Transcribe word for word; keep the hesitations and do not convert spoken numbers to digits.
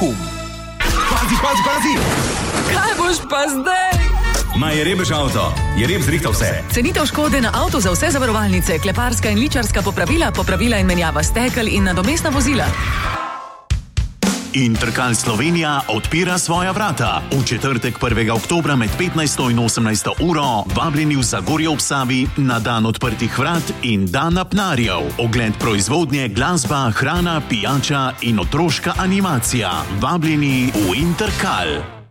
Hum. Pazi, pazi, pazi! Kaj boš pa zdaj? Ma je rebež avto, je reb zrihtal vse. Cenitev škode na avto za vse zavarovalnice, kleparska in ličarska popravila, popravila in menjava stekel in nadomestna vozila. Intercal Slovenija odpira svoja vrata. V četrtek prvega oktobra med petnajsto in osemnajsto uro vabljeni v Zagorje ob Savi na dan odprtih vrat in dan apnarjev. Ogled proizvodnje, glasba, hrana, pijača in otroška animacija. Vabljeni v Intercal.